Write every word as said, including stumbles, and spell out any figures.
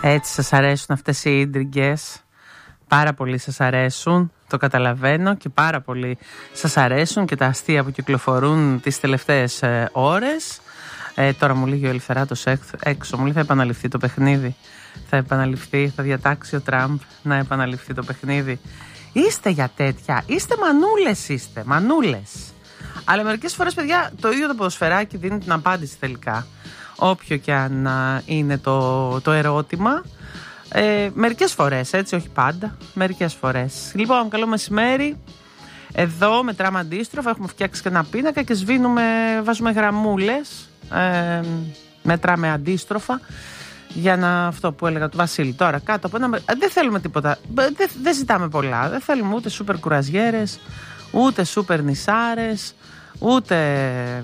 Έτσι σας αρέσουν αυτές οι ίντριγκες. Πάρα πολύ σας αρέσουν, το καταλαβαίνω, και πάρα πολύ σας αρέσουν και τα αστεία που κυκλοφορούν τις τελευταίες ε, ώρες. Ε, τώρα μου λέει ο Ελευθεράτος έξω, μου λέει θα επαναληφθεί το παιχνίδι. Θα επαναληφθεί, θα διατάξει ο Τραμπ να επαναληφθεί το παιχνίδι. Είστε για τέτοια, είστε μανούλες, είστε μανούλες. Αλλά μερικές φορές, παιδιά, το ίδιο το ποδοσφαιράκι δίνει την απάντηση τελικά. Όποιο και αν είναι το, το ερώτημα. Ε, μερικές φορές, έτσι, όχι πάντα. Μερικές φορές. Λοιπόν, καλό μεσημέρι. Εδώ μετράμε αντίστροφα. Έχουμε φτιάξει και ένα πίνακα και σβήνουμε, βάζουμε γραμμούλες. Ε, μετράμε αντίστροφα. Για να, αυτό που έλεγα του Βασίλη. Τώρα κάτω από ένα. Δεν θέλουμε τίποτα. Δεν, δεν ζητάμε πολλά. Δεν θέλουμε ούτε σούπερ κουραζιέρες, ούτε σούπερ νησάρες, ούτε